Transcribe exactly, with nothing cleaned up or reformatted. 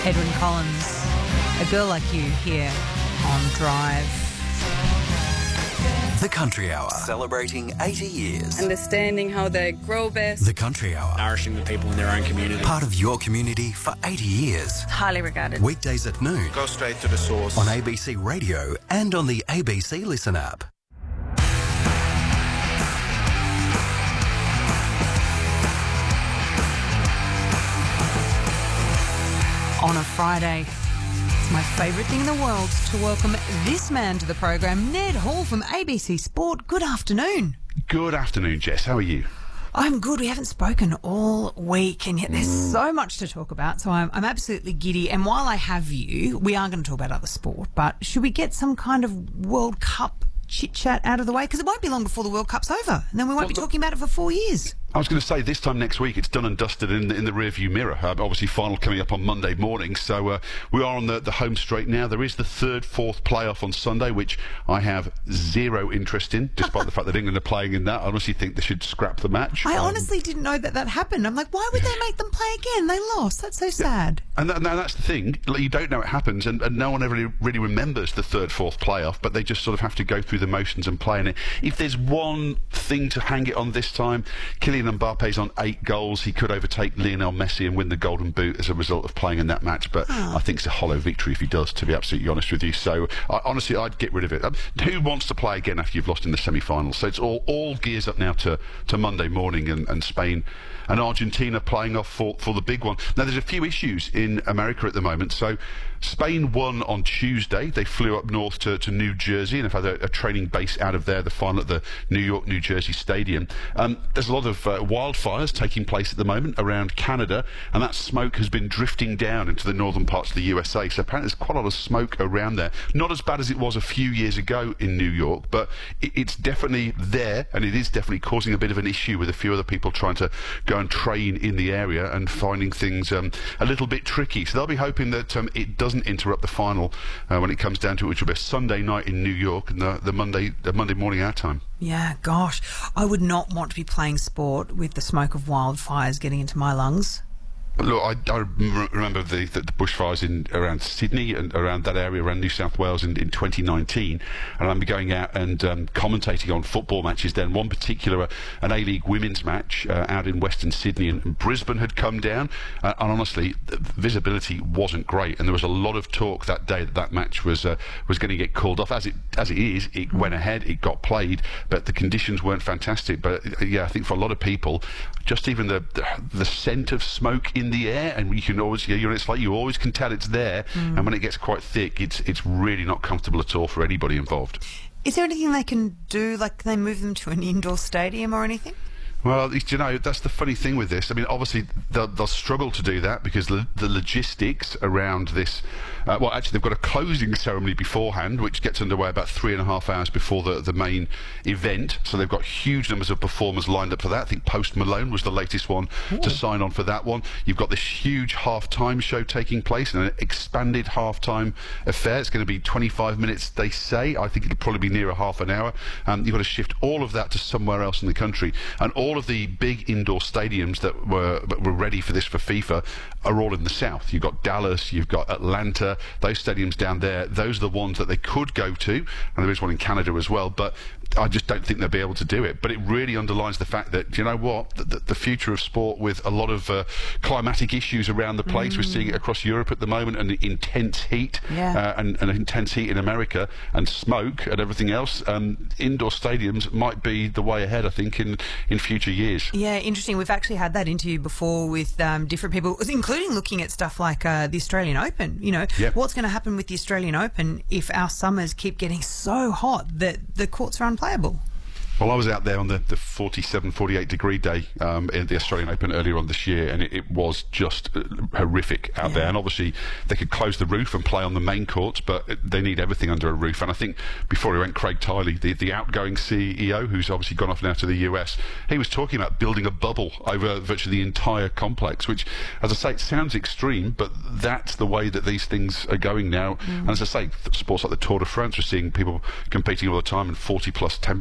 Edwyn Collins, A Girl Like You, here on Drive. The Country Hour, celebrating eighty years. Understanding how they grow best. The Country Hour, nourishing the people in their own community. part of your community for eighty years. Highly regarded. Weekdays at noon. Go straight to the source. On A B C Radio and on the A B C Listen app. On a Friday, it's my favourite thing in the world to welcome this man to the program, Ned Hall from A B C Sport. Good afternoon. Good afternoon, Jess. How are you? I'm good. We haven't spoken all week, and yet there's so much to talk about, so I'm, I'm absolutely giddy. And while I have you, we are going to talk about other sport, but should we get some kind of World Cup chit-chat out of the way? Because it won't be long before the World Cup's over, and then we won't Well, be the- talking about it for four years. I was going to say, this time next week, it's done and dusted in, in the rearview mirror. Uh, obviously, final coming up on Monday morning, so uh, we are on the, the home straight now. There is the third, fourth playoff on Sunday, which I have zero interest in, despite the fact that England are playing in that. I honestly think they should scrap the match. I Um, honestly didn't know that that happened. I'm like, why would they make them play again? They lost. That's so sad. And, that, and that's the thing. Like, you don't know it happens, and, and no one ever really, really remembers the third, fourth playoff, but they just sort of have to go through the motions and play in it. If there's one thing to hang it on this time, Kylian Mbappe's on eight goals. He could overtake Lionel Messi and win the Golden Boot as a result of playing in that match, but Oh. I think it's a hollow victory if he does, to be absolutely honest with you. So, I, honestly, I'd get rid of it. Um, who wants to play again after you've lost in the semi-finals? So it's all, all gears up now to, to Monday morning, and, and Spain and Argentina playing off for, for the big one. Now, there's a few issues in America at the moment. So Spain won on Tuesday. They flew up north to, to New Jersey and have had a, a training base out of there, the final at the New York, New Jersey Stadium. Um, there's a lot of uh, wildfires taking place at the moment around Canada, and that smoke has been drifting down into the northern parts of the U S A. So apparently there's quite a lot of smoke around there. Not as bad as it was a few years ago in New York, but it, it's definitely there, and it is definitely causing a bit of an issue with a few other people trying to go and train in the area and finding things um, a little bit tricky. So they'll be hoping that um, it doesn't interrupt the final uh, when it comes down to it, which will be a Sunday night in New York and the, the Monday the Monday morning our time. Yeah, gosh. I would not want to be playing sport with the smoke of wildfires getting into my lungs. Look, I, I rem- remember the, the, the bushfires in around Sydney and around that area, around New South Wales in, in twenty nineteen, and I remember going out and um, commentating on football matches then. One particular, uh, an A-League women's match uh, out in Western Sydney, and, and Brisbane had come down, uh, and honestly, the visibility wasn't great, and there was a lot of talk that day that that match was uh, was going to get called off. As it as it is, it went ahead, it got played, but the conditions weren't fantastic. But uh, yeah, I think for a lot of people, just even the the, the scent of smoke in the air, and you can always, you know, it's like you always can tell it's there, mm. and when it gets quite thick, it's it's really not comfortable at all for anybody involved. Is there anything they can do, like can they move them to an indoor stadium or anything? Well, you know, that's the funny thing with this. I mean, obviously, they'll, they'll struggle to do that because lo- the logistics around this... Uh, well, actually, they've got a closing ceremony beforehand, which gets underway about three and a half hours before the, the main event. So they've got huge numbers of performers lined up for that. I think Post Malone was the latest one Ooh. to sign on for that one. You've got this huge half-time show taking place and an expanded half-time affair. It's going to be twenty-five minutes, they say. I think it'll probably be near a half an hour. Um, you've got to shift all of that to somewhere else in the country. And all All of the big indoor stadiums that were that were ready for this for FIFA are all in the south. You've got Dallas, you've got Atlanta, those stadiums down there. Those are the ones that they could go to, and there is one in Canada as well. But I just don't think they'll be able to do it. But it really underlines the fact that, you know what, the, the, the future of sport with a lot of uh, climatic issues around the place. Mm. We're seeing it across Europe at the moment, and intense heat, yeah. uh, and, and intense heat in America, and smoke and everything else. Um, indoor stadiums might be the way ahead, I think, in, in future years. Yeah, interesting. We've actually had that interview before with um, different people, including looking at stuff like uh, the Australian Open. You know, yep. what's going to happen with the Australian Open if our summers keep getting so hot that the courts are unplayable? Well, I was out there on the, the forty-seven, forty-eight degree day um, in the Australian Open earlier on this year, and it, it was just uh, horrific out yeah. there. And obviously, they could close the roof and play on the main courts, but they need everything under a roof. And I think before he went, Craig Tiley, the, the outgoing C E O, who's obviously gone off now to the U S, he was talking about building a bubble over virtually the entire complex, which, as I say, it sounds extreme, but that's the way that these things are going now. Mm. And as I say, sports like the Tour de France, we're seeing people competing all the time in forty plus temperatures.